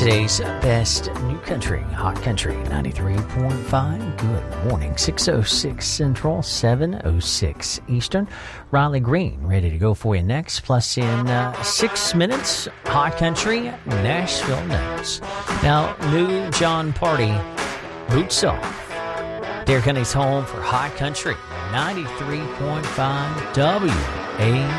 today's best new country, Hot Country 93.5. Good morning. 6:06 Central, 7:06 Eastern. Riley Green ready to go for you next. Plus in 6 minutes, Hot Country Nashville News. Now, new John Party, Boots Off. Dare County's home for Hot Country 93.5 WA.